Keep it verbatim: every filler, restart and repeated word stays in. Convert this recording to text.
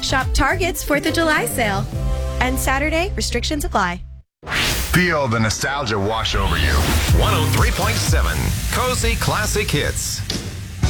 Shop Target's fourth of July sale. And Saturday, restrictions apply. Feel the nostalgia wash over you. one oh three point seven Cozy Classic Hits.